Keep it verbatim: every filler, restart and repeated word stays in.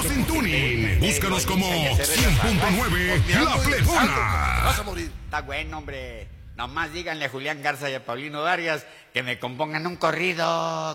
Estamos en Tuning. Búscanos como cien punto nueve La Plebona. Vas a morir. Está bueno, hombre. Nomás díganle a Julián Garza y a Paulino Arias que me compongan un corrido.